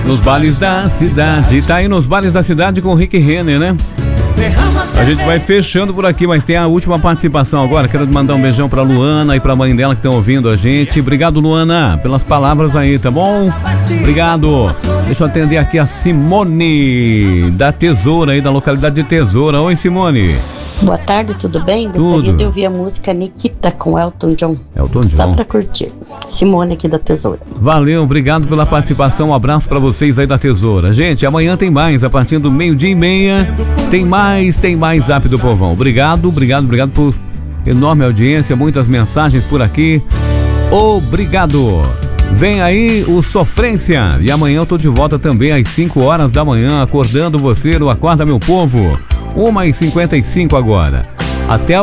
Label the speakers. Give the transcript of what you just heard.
Speaker 1: Nos bailes da cidade. Tá aí nos bailes da cidade com o Rick Renner, né? A gente vai fechando por aqui, mas tem a última participação agora. Quero mandar um beijão pra Luana e pra mãe dela que estão ouvindo a gente. Obrigado, Luana, pelas palavras aí, tá bom? Obrigado. Deixa eu atender aqui a Simone da Tesoura aí, da localidade de Tesoura. Oi, Simone.
Speaker 2: Boa tarde, tudo bem? Gostaria de ouvir a música Nikita com Elton John.
Speaker 1: Elton John.
Speaker 2: Só pra curtir. Simone aqui da Tesoura.
Speaker 1: Valeu, obrigado pela participação. Um abraço pra vocês aí da Tesoura. Gente, amanhã tem mais, a partir do 12:30. Tem mais Zap do Povão. Obrigado por enorme audiência, muitas mensagens por aqui. Obrigado. Vem aí o Sofrência. E amanhã eu tô de volta também às 5 horas da manhã, acordando você no Acorda Meu Povo. 1h55 agora. Até amanhã.